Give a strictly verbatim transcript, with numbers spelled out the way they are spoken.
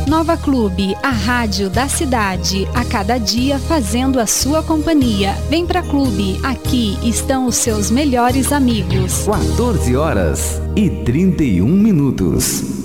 Nova Clube, a rádio da cidade, a cada dia fazendo a sua companhia. Vem pra Clube, aqui estão os seus melhores amigos. quatorze horas e trinta e um minutos.